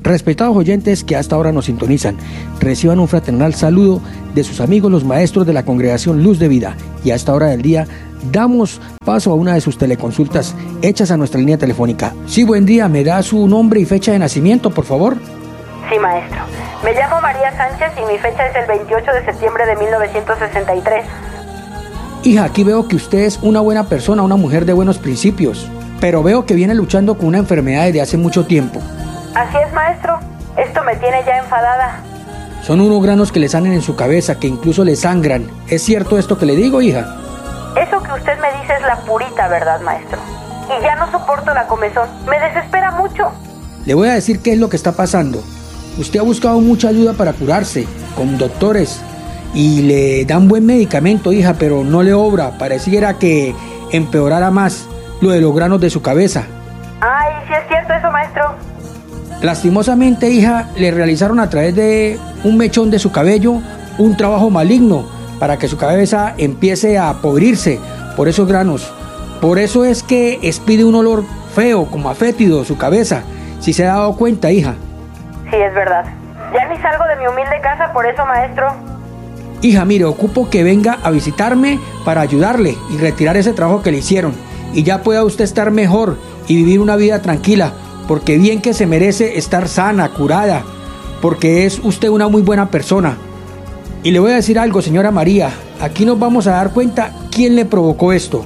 Respetados oyentes que hasta ahora nos sintonizan, reciban un fraternal saludo de sus amigos los maestros de la Congregación Luz de Vida, y a esta hora del día damos paso a una de sus teleconsultas hechas a nuestra línea telefónica. Sí, buen día, ¿me da su nombre y fecha de nacimiento, por favor? Sí, maestro. Me llamo María Sánchez y mi fecha es el 28 de septiembre de 1963. Hija, aquí veo que usted es una buena persona, una mujer de buenos principios, pero veo que viene luchando con una enfermedad desde hace mucho tiempo. Así es, maestro. Esto me tiene ya enfadada. Son unos granos que le salen en su cabeza, que incluso le sangran. ¿Es cierto esto que le digo, hija? Eso que usted me dice es la purita verdad, maestro. Y ya no soporto la comezón. Me desespera mucho. Le voy a decir qué es lo que está pasando. Usted ha buscado mucha ayuda para curarse, con doctores, y le dan buen medicamento, hija, pero no le obra. Pareciera que empeorara más lo de los granos de su cabeza. Ay, sí es cierto eso, maestro. Lastimosamente, hija, le realizaron a través de un mechón de su cabello un trabajo maligno para que su cabeza empiece a podrirse por esos granos. Por eso es que expide un olor feo, como a fétido, su cabeza. Si se ha dado cuenta, hija. Sí, es verdad. Ya ni salgo de mi humilde casa por eso, maestro. Hija, mire, ocupo que venga a visitarme para ayudarle y retirar ese trabajo que le hicieron. Y ya pueda usted estar mejor y vivir una vida tranquila, porque bien que se merece estar sana, curada, porque es usted una muy buena persona. Y le voy a decir algo, señora María, aquí nos vamos a dar cuenta quién le provocó esto.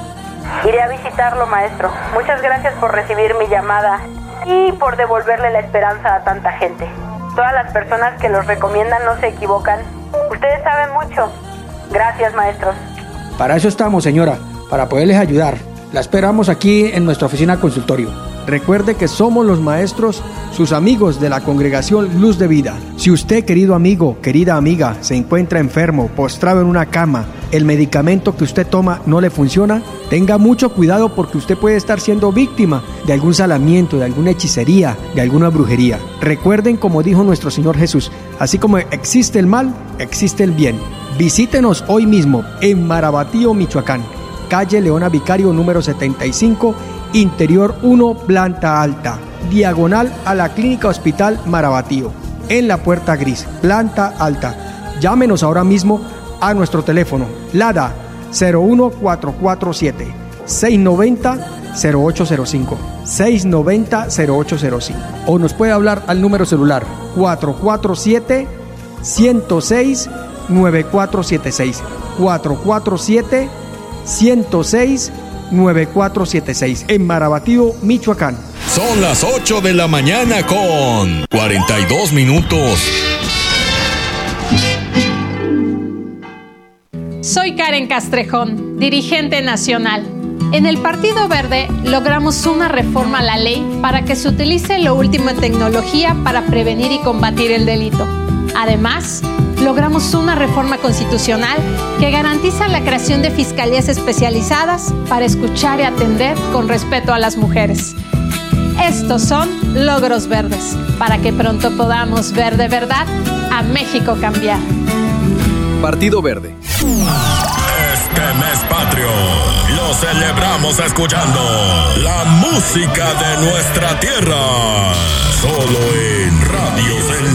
Iré a visitarlo, maestro. Muchas gracias por recibir mi llamada y por devolverle la esperanza a tanta gente. Todas las personas que los recomiendan no se equivocan. Ustedes saben mucho. Gracias, maestros. Para eso estamos, señora, para poderles ayudar. La esperamos aquí en nuestra oficina consultorio. Recuerde que somos los maestros, sus amigos de la Congregación Luz de Vida. Si usted, querido amigo, querida amiga, se encuentra enfermo, postrado en una cama, el medicamento que usted toma no le funciona, tenga mucho cuidado porque usted puede estar siendo víctima de algún salamiento, de alguna hechicería, de alguna brujería. Recuerden, como dijo nuestro Señor Jesús, así como existe el mal, existe el bien. Visítenos hoy mismo en Marabatío, Michoacán, calle Leona Vicario número 75, Interior 1, planta alta, diagonal a la Clínica Hospital Marabatío, en la puerta gris, planta alta. Llámenos ahora mismo a nuestro teléfono, LADA 01447 690-0805, 690-0805. O nos puede hablar al número celular 447-106-9476, 447-106-9476, en Marabatío, Michoacán. Son las 8 de la mañana con 42 minutos. Soy Karen Castrejón, dirigente nacional. En el Partido Verde logramos una reforma a la ley para que se utilice lo último en tecnología para prevenir y combatir el delito. Además, logramos una reforma constitucional que garantiza la creación de fiscalías especializadas para escuchar y atender con respeto a las mujeres. Estos son logros verdes, para que pronto podamos ver de verdad a México cambiar. Partido Verde. Este mes patrio lo celebramos escuchando la música de nuestra tierra. Solo en Radio